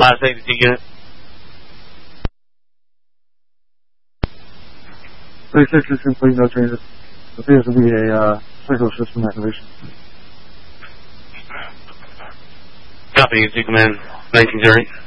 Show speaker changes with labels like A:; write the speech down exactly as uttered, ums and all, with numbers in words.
A: Last A D T unit.
B: thirty-six is complete, no changes. Appears to be a uh, signal system activation.
A: Copy, Z Command, nineteen thirty.